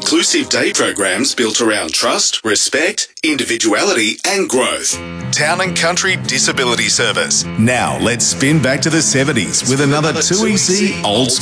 inclusive day programs built around trust, respect, individuality and growth. Town and Country Disability Service. Now let's spin back to the 70s with another 2EC Old School.